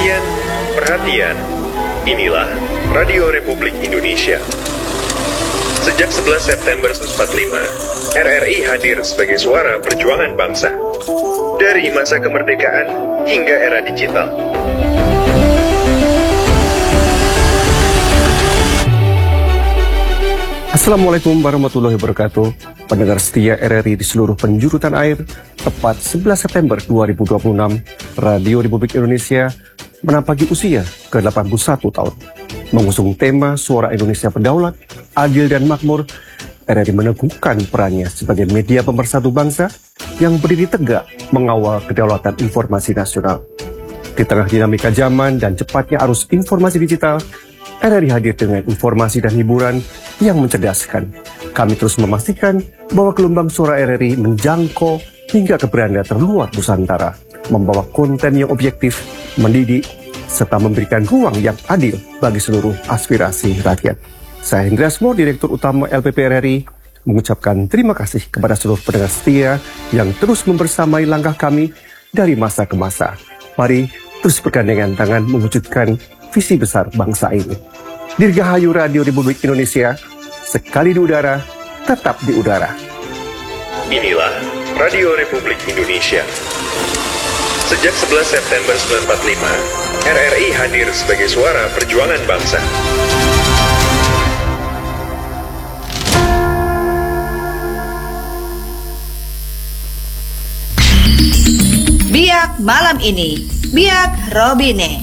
Perhatian, perhatian. Inilah Radio Republik Indonesia. Sejak 11 September 1945, RRI hadir sebagai suara perjuangan bangsa. Dari masa kemerdekaan hingga era digital. Assalamualaikum warahmatullahi wabarakatuh. Pendengar setia RRI di seluruh penjuru tanah air, tepat 11 September 2026, Radio Republik Indonesia menampaki usia ke-81 tahun. Mengusung tema Suara Indonesia Berdaulat, Adil dan Makmur, RRI meneguhkan perannya sebagai media pemersatu bangsa yang berdiri tegak mengawal kedaulatan informasi nasional. Di tengah dinamika zaman dan cepatnya arus informasi digital, RRI hadir dengan informasi dan hiburan yang mencerdaskan. Kami terus memastikan bahwa gelombang suara RRI menjangkau hingga ke beranda terluar Nusantara, membawa konten yang objektif, mendidik, serta memberikan ruang yang adil bagi seluruh aspirasi rakyat. Saya Hendra Asmo, Direktur Utama LPP RRI, mengucapkan terima kasih kepada seluruh pendengar setia yang terus membersamai langkah kami dari masa ke masa. Mari terus bergandengan tangan mewujudkan visi besar bangsa ini. Dirgahayu Radio Republik Indonesia, sekali di udara, tetap di udara. Inilah Radio Republik Indonesia. Sejak 11 September 1945, RRI hadir sebagai suara perjuangan bangsa. Biak malam ini, Biak Robine.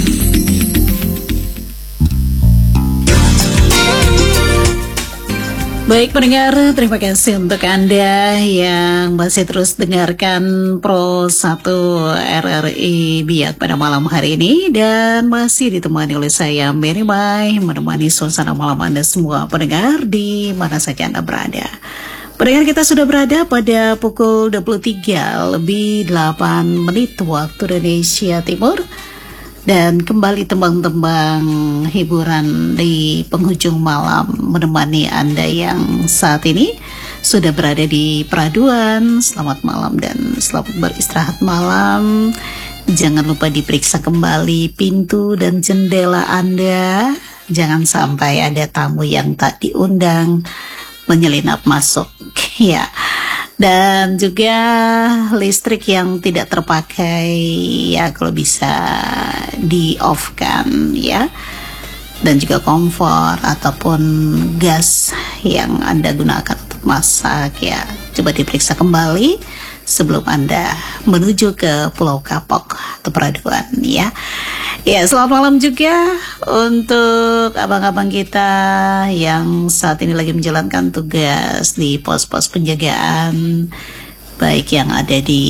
Baik pendengar, terima kasih untuk Anda yang masih terus dengarkan Pro 1 RRI Biak pada malam hari ini. Dan masih ditemani oleh saya, Mary Mai, menemani suasana malam Anda semua pendengar di mana saja Anda berada. Pendengar, kita sudah berada pada pukul 23 lebih 8 menit waktu Indonesia Timur. Dan kembali tembang-tembang hiburan di penghujung malam menemani Anda yang saat ini sudah berada di peraduan. Selamat malam dan selamat beristirahat malam. Jangan lupa diperiksa kembali pintu dan jendela Anda. Jangan sampai ada tamu yang tak diundang menyelinap masuk, ya. Dan juga listrik yang tidak terpakai, ya kalau bisa di-off-kan, ya. Dan juga kompor ataupun gas yang Anda gunakan untuk masak, ya. Coba diperiksa kembali sebelum Anda menuju ke Pulau Kapok atau Peraduan, ya. Ya, selamat malam juga untuk abang-abang kita yang saat ini lagi menjalankan tugas di pos-pos penjagaan, baik yang ada di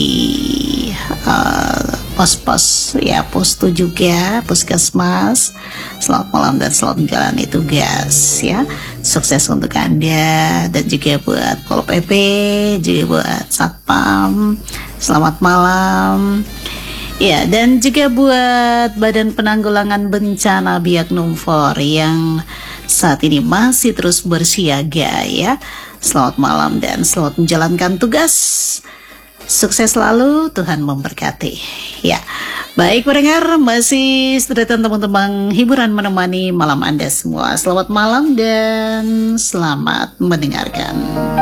pos-pos, ya, postu juga, puskesmas. Selamat malam dan selamat menjalani tugas, ya. Sukses untuk Anda dan juga buat Pol PP, juga buat Satpam. Selamat malam. Ya, dan juga buat Badan Penanggulangan Bencana Biak Numfor yang saat ini masih terus bersiaga, ya. Selamat malam dan selamat menjalankan tugas. Sukses selalu, Tuhan memberkati. Ya, baik pendengar, masih sedetan teman-teman hiburan menemani malam Anda semua. Selamat malam dan selamat mendengarkan.